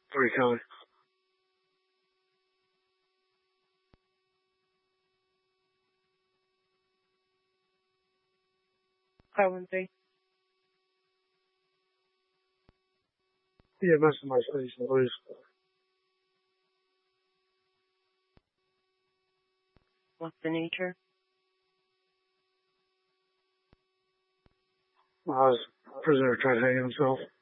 Pretty common. Hi, Lindsay. Yeah, most of my studies are blues. What's the nature? I was a prisoner trying to hang himself.